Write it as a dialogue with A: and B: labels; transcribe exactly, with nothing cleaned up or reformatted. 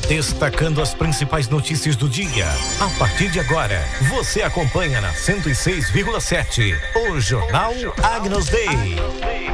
A: destacando as principais notícias do dia. A partir de agora, você acompanha na cento e seis vírgula sete o Jornal Agnus Dei.